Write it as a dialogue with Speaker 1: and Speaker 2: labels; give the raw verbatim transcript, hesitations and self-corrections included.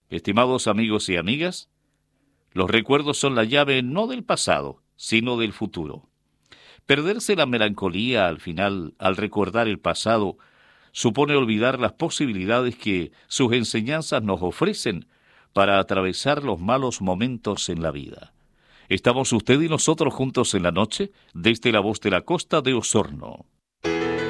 Speaker 1: Estimados amigos y amigas, los recuerdos son la llave no del pasado, sino del futuro. Perderse la melancolía al final, al recordar el pasado, supone olvidar las posibilidades que sus enseñanzas nos ofrecen para atravesar los malos momentos en la vida. Estamos usted y nosotros juntos en la noche, desde la voz de la costa de Osorno.